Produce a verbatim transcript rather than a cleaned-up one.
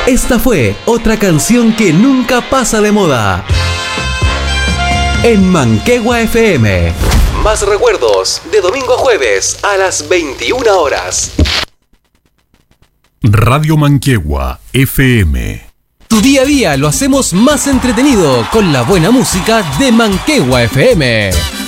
Esta fue otra canción que nunca pasa de moda. En Manquehue F M. Más recuerdos de domingo a jueves a las veintiuna horas. Radio Manquehue F M. Tu día a día lo hacemos más entretenido con la buena música de Manquehue F M.